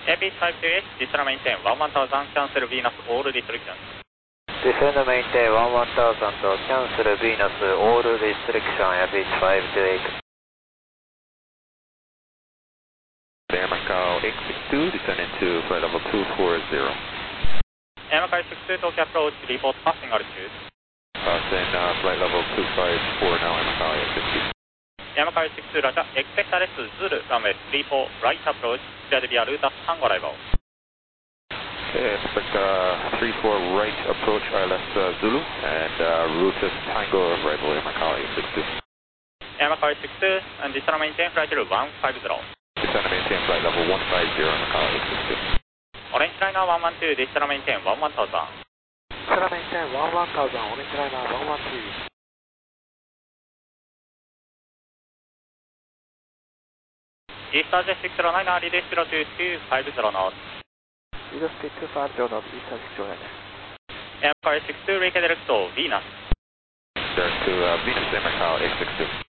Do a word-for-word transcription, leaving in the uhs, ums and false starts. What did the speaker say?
A P five two eight, descend maintain one one thousand, cancel Venus, all restrictions. Descend maintain one one thousand, cancel Venus, all restriction, A P five two eight. Air Macau eight six two, descending to flight level two four zero. Air Macau eight six two, Tokyo approach, report passing altitude. Passing uh, flight level two five four now, Air Macau eight six two. Air Macau eight six two, Roger, expect arrest Zulu, runway three four, right approach, cleared via route of Tango arrival. Okay, expect uh, three four right approach, I L S uh, Zulu, and uh, route is Tango arrival, Air Macau eight six two. Air Macau eight six two, and descend maintain flight level one five zero. Descend maintain flight level one five zero, Macau eight six two. Orange liner one one two, descend maintain one one thousand. Descend maintain one one thousand, orange liner one one two. East six zero nine, relay zero two two five zero knots. Zero speed two five zero knots, East six zero nine. Air Macau eight six two, redirect to Venus. Direct to uh, Venus, Air Macau eight six two.